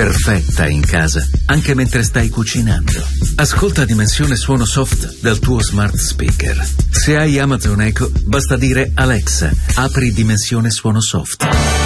perfetta in casa, anche mentre stai cucinando. Ascolta Dimensione Suono Soft dal tuo smart speaker. Se hai Amazon Echo, basta dire Alexa, apri Dimensione Suono Soft.